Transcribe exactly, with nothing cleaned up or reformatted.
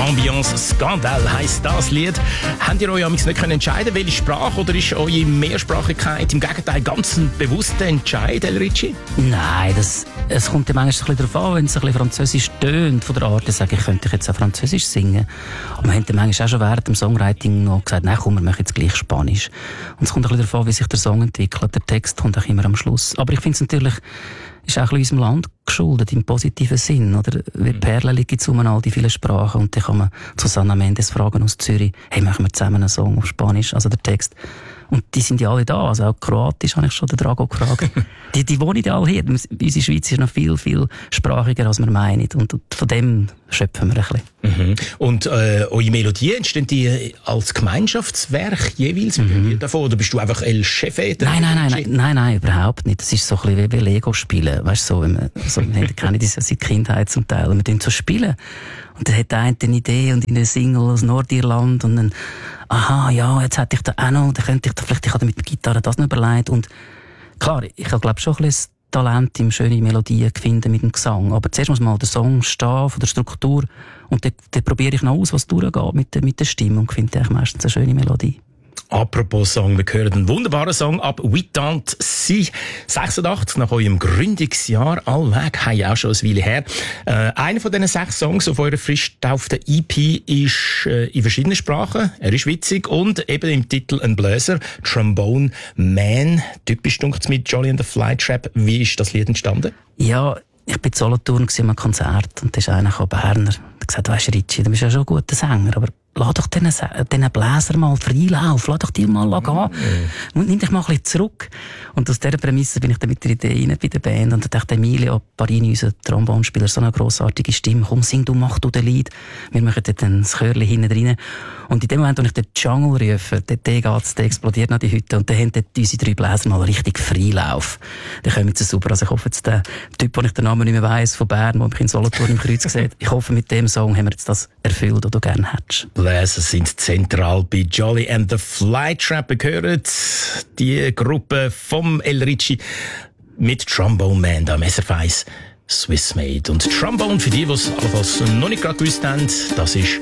Ambiance Skandal heisst das Lied. Habt ihr euch nicht entscheiden, welche Sprache, oder ist eure Mehrsprachigkeit im Gegenteil ganz ein bewusster Entscheid, El Ricci? Nein, das, es kommt ja manchmal ein bisschen darauf an, wenn es ein bisschen französisch tönt, von der Art, dann sage ich, könnte ich jetzt auch französisch singen. Aber wir haben dann manchmal auch schon während dem Songwriting noch gesagt, nein, komm, wir machen jetzt gleich Spanisch. Und es kommt ein bisschen darauf an, wie sich der Song entwickelt. Der Text kommt auch immer am Schluss. Aber ich finde es natürlich, ist auch ein bisschen unserem Land geschuldet, im positiven Sinn, oder? Wie Perlen liegen zu all die vielen Sprachen, und dann kann man Susana Mendes fragen aus Zürich, hey, machen wir zusammen einen Song auf Spanisch, also der Text. Und die sind ja alle da, also auch Kroatisch habe ich schon den Drago gefragt. die, die wohnen ja alle hier. Unsere Schweiz ist noch viel, viel sprachiger, als wir meinen. Und, und von dem schöpfen wir ein bisschen. Mhm. Und äh, eure Melodien, entstehen die als Gemeinschaftswerk jeweils? Mhm. Davon, oder bist du einfach El Chefe? Nein, nein, nein, nein, nein, nein, überhaupt nicht. Das ist so ein bisschen wie Lego spielen. Weißt du, so, wenn man, so, wir kennen das ja seit Kindheit zum Teil. Und wir tun so spielen. Und dann hat der eine eine Idee und in einer Single aus Nordirland und dann, aha, ja, jetzt hätte ich da auch noch, dann könnte ich da vielleicht, ich habe mit der Gitarre das noch überlegt. Und klar, ich habe, glaube schon ein bisschen das Talent, im schöne Melodien zu finden mit dem Gesang. Aber zuerst muss mal der Song stehen, von der Struktur, und dann, dann probiere ich noch aus, was durchgeht mit der, mit der Stimme, und finde ich meistens eine schöne Melodie. Apropos Song, wir hören einen wunderbaren Song ab «We Don't See». sechsundachtzig, nach eurem Gründungsjahr, allweg, haben auch schon eine Weile her. Äh, einer von diesen sechs Songs auf eurer frisch getauften E P ist äh, in verschiedenen Sprachen. Er ist witzig und eben im Titel ein Bläser, «Trombone Man». Typisch dunkel's mit «Jolly and the Flytrap». Wie ist das Lied entstanden? Ja, ich bin in Solothurn an einem Konzert, und da ist einer gekommen, Berner, der hat gesagt, weisst du, Ricci, du bist ja schon ein guter Sänger, aber lass doch diesen, diesen Bläser mal Freilauf, lass doch die mal gehen. Mm. Nimm dich mal ein bisschen zurück. Und aus dieser Prämisse bin ich dann mit der Idee rein bei der Band, und da dachte Emilio Parini, unser Trombonspieler, so eine grossartige Stimme, komm, sing du, mach du den Lied. Wir machen dann das Chörchen hinten rein. Und in dem Moment, wo ich den Jungle rufe, der geht's, der explodiert noch die Hütte, und dann haben dort unsere drei Bläser mal richtig Freilauf. Dann kommen sie super. Also ich hoffe jetzt, der Typ, den ich den Namen nicht mehr weiss, von Bern, der mich in Solothurn im Kreuz sieht, ich hoffe, mit dem Song haben wir jetzt das erfüllt, was du gerne hättest. Bläser sind zentral bei Jolly and the Flytrap. Wir hören die Gruppe vom El Ricci mit Trombone Man am S R F eins Swiss Made. Und Trombone, für die, die es allenfalls noch nicht gerade gewusst haben, das ist